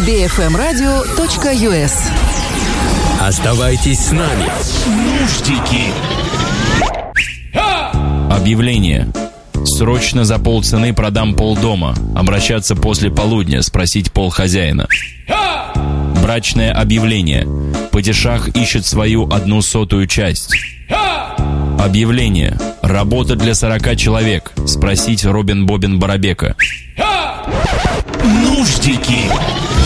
bfmradio.us. Оставайтесь с нами. Нуждики. Объявление. Срочно за полцены продам полдома. Обращаться после полудня, спросить полхозяина. Брачное объявление. Падишах ищет свою 1/100 часть. Объявление. Работа для 40 человек. Спросить Робин Бобин Барабека. Нуждики.